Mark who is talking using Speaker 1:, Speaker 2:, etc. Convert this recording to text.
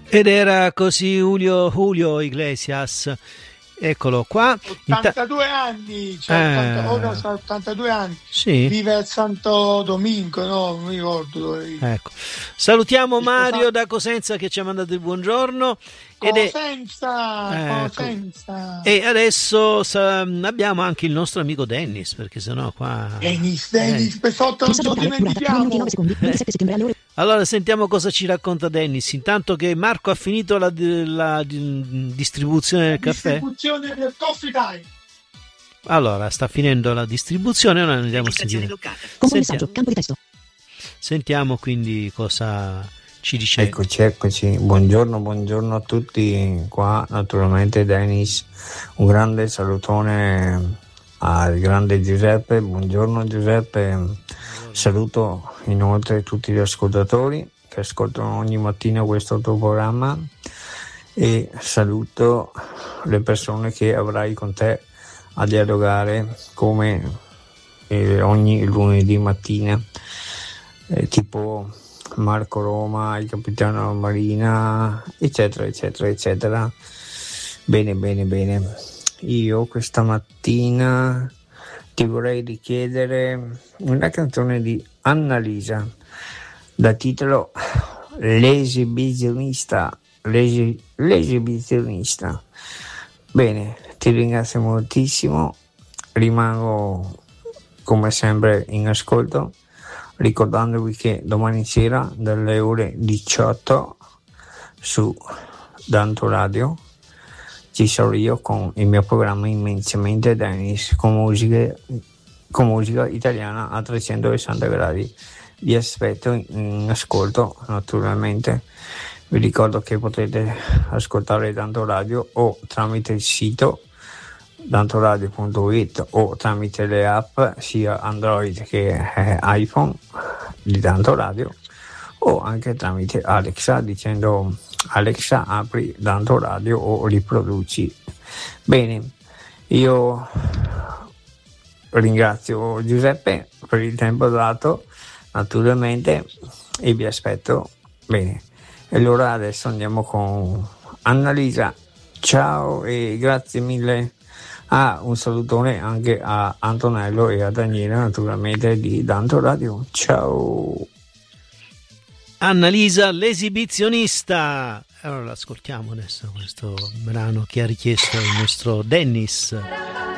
Speaker 1: Ed era così Julio Iglesias. Eccolo qua.
Speaker 2: 82 anni, ora c'ha 82 anni.
Speaker 1: Sì.
Speaker 2: Vive a Santo Domingo, no? Non mi ricordo dove vive.
Speaker 1: Ecco. Salutiamo Mario da Cosenza che ci ha mandato il buongiorno.
Speaker 2: Cosenza.
Speaker 1: E adesso abbiamo anche il nostro amico Dennis, perché sennò qua...
Speaker 2: Dennis, per sotto non lo dimentichiamo.
Speaker 1: Allora sentiamo cosa ci racconta Dennis. Intanto che Marco ha finito la distribuzione del caffè.
Speaker 2: Distribuzione del Coffee Time.
Speaker 1: Allora, sta finendo la distribuzione, ora andiamo a sentire. Sentiamo quindi cosa ci dice.
Speaker 3: Eccoci. Buongiorno a tutti. Qua naturalmente Dennis. Un grande salutone al grande Giuseppe. Buongiorno Giuseppe. Saluto inoltre tutti gli ascoltatori che ascoltano ogni mattina questo tuo programma e saluto le persone che avrai con te a dialogare come ogni lunedì mattina, tipo Marco Roma, il capitano Marina, eccetera. Bene. Io questa mattina ti vorrei richiedere una canzone di Annalisa da titolo L'esibizionista. Bene, ti ringrazio moltissimo, rimango come sempre in ascolto, ricordandovi che domani sera dalle ore 18 su Danto Radio ci sarò io con il mio programma Immensamente Dennis con musica italiana a 360 gradi. Vi aspetto in ascolto naturalmente. Vi ricordo che potete ascoltare Danto Radio o tramite il sito dantoradio.it o tramite le app sia Android che iPhone di Danto Radio o anche tramite Alexa dicendo Alexa apri Danto Radio o riproduci. Bene, io ringrazio Giuseppe per il tempo dato naturalmente e vi aspetto. Bene, e allora adesso andiamo con Annalisa. Ciao e grazie mille. Un salutone anche a Antonello e a Daniela naturalmente di Danto Radio. Ciao.
Speaker 1: Annalisa l'esibizionista. Allora ascoltiamo adesso questo brano che ha richiesto il nostro Dennis.